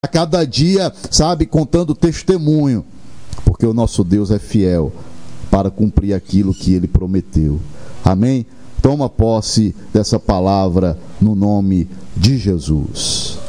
a cada dia, sabe, contando testemunho, porque o nosso Deus é fiel para cumprir aquilo que Ele prometeu. Amém? Toma posse dessa palavra no nome de Jesus.